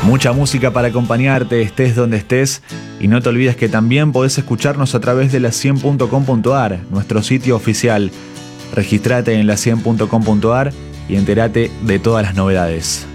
Mucha música para acompañarte, estés donde estés. Y no te olvides que también podés escucharnos a través de la100.com.ar, nuestro sitio oficial. Regístrate en la100.com.ar y entérate de todas las novedades.